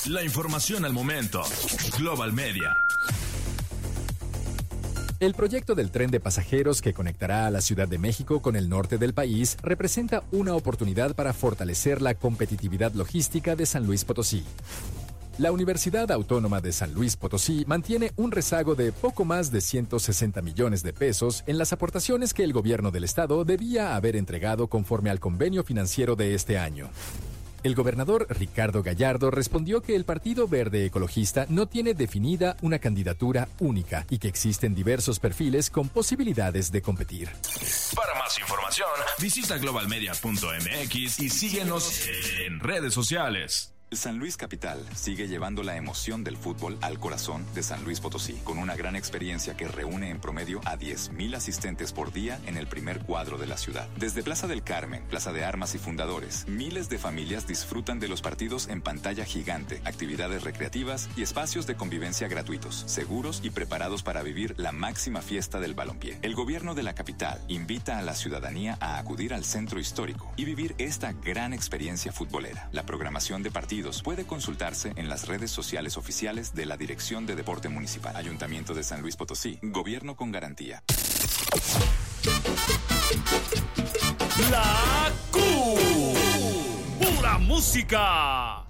La información al momento. Global Media. El proyecto del tren de pasajeros que conectará a la Ciudad de México con el norte del país representa una oportunidad para fortalecer la competitividad logística de San Luis Potosí. La Universidad Autónoma de San Luis Potosí mantiene un rezago de poco más de 160 millones de pesos en las aportaciones que el gobierno del estado debía haber entregado conforme al convenio financiero de este año. El gobernador Ricardo Gallardo respondió que el Partido Verde Ecologista no tiene definida una candidatura única y que existen diversos perfiles con posibilidades de competir. Para más información, visita globalmedia.mx y síguenos en redes sociales. San Luis Capital sigue llevando la emoción del fútbol al corazón de San Luis Potosí, con una gran experiencia que reúne en promedio a 10,000 asistentes por día en el primer cuadro de la ciudad. Desde Plaza del Carmen, Plaza de Armas y Fundadores, miles de familias disfrutan de los partidos en pantalla gigante, actividades recreativas y espacios de convivencia gratuitos, seguros y preparados para vivir la máxima fiesta del balompié. El gobierno de la capital invita a la ciudadanía a acudir al centro histórico y vivir esta gran experiencia futbolera. La programación de partidos puede consultarse en las redes sociales oficiales de la Dirección de Deporte Municipal. Ayuntamiento de San Luis Potosí. Gobierno con garantía. La Q. Pura música.